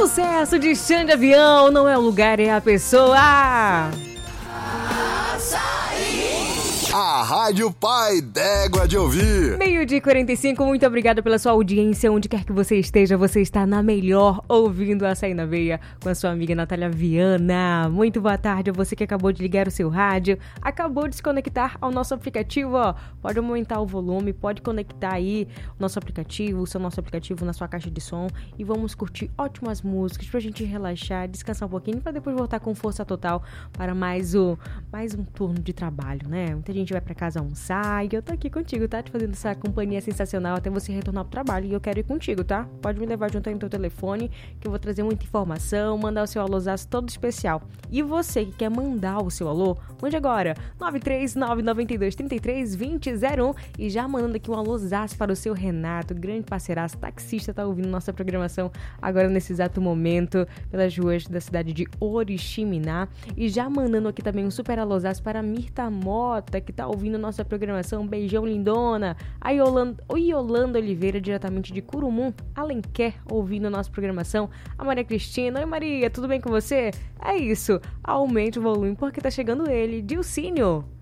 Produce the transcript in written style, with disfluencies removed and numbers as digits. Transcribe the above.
sucesso de Xande Avião, não é o lugar, é a pessoa. A Rádio Pai d'Égua de Ouvir. 12h45, muito obrigada pela sua audiência. Onde quer que você esteja, você está na melhor, ouvindo Açaí na Veia com a sua amiga Natália Viana. Muito boa tarde a você que acabou de ligar o seu rádio, acabou de se conectar ao nosso aplicativo, ó. Pode aumentar o volume, pode conectar aí o nosso aplicativo, o nosso aplicativo na sua caixa de som e vamos curtir ótimas músicas pra gente relaxar, descansar um pouquinho pra depois voltar com força total para mais um turno de trabalho, né? Muita gente vai pra casa almoçar e eu tô aqui contigo, tá? Te fazendo essa companhia sensacional até você retornar pro trabalho e eu quero ir contigo, tá? Pode me levar junto aí no teu telefone que eu vou trazer muita informação, mandar o seu alôzaço todo especial. E você que quer mandar o seu alô, mande agora 93992332001 e já mandando aqui um alôzaço para o seu Renato, grande parceiraço, taxista, tá ouvindo nossa programação agora nesse exato momento pelas ruas da cidade de Oriximiná e já mandando aqui também um super alôzaço para a Mirta Mota, que tá ouvindo nossa programação. Beijão, lindona. A Yolanda Oliveira, diretamente de Curumum, Alenquer, ouvindo nossa programação. A Maria Cristina. Oi, Maria, tudo bem com você? É isso. Aumente o volume porque tá chegando ele, Dilcínio.